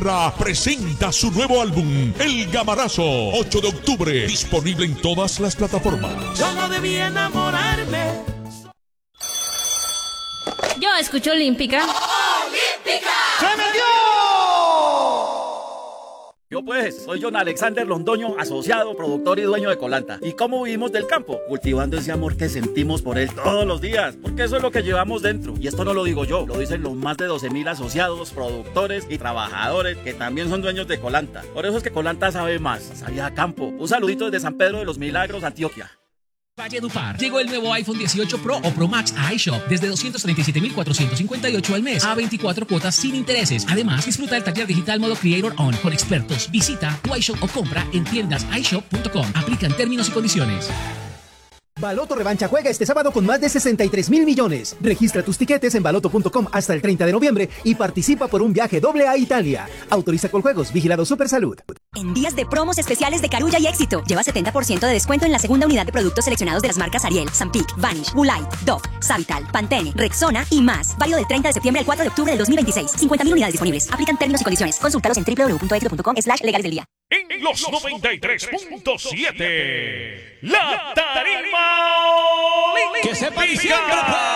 Presenta su nuevo álbum, El Gamarazo, 8 de octubre, disponible en todas las plataformas. Yo no debí enamorarme. Yo escucho Olímpica. ¡Olímpica! ¡Se me dio! Yo pues, soy John Alexander Londoño, asociado, productor y dueño de Colanta. ¿Y cómo vivimos del campo? Cultivando ese amor que sentimos por él todos los días, porque eso es lo que llevamos dentro. Y esto no lo digo yo, lo dicen los más de 12,000 asociados, productores y trabajadores que también son dueños de Colanta. Por eso es que Colanta sabe más, sabe a campo. Un saludito desde San Pedro de los Milagros, Antioquia. Valledupar. Llegó el nuevo iPhone 18 Pro o Pro Max a iShop desde 237,458 al mes a 24 cuotas sin intereses. Además, disfruta del taller digital modo Creator On con expertos. Visita tu iShop o compra en tiendas iShop.com. Aplican términos y condiciones. Baloto Revancha juega este sábado con más de 63,000 millones. Registra tus tiquetes en baloto.com hasta el 30 de noviembre y participa por un viaje doble a Italia. Autoriza Coljuegos, vigilado Supersalud. En días de promos especiales de Carulla y Éxito, lleva 70% de descuento en la segunda unidad de productos seleccionados de las marcas Ariel, Zampic, Vanish, Woolite, Dove, Savital, Pantene, Rexona y más. Válido del 30 de septiembre al 4 de octubre del 2026. 50,000 unidades disponibles. Aplican términos y condiciones. Consúltalos en www.éxito.com/legales del día. En los 93.7, la tarima que sepa diciembre.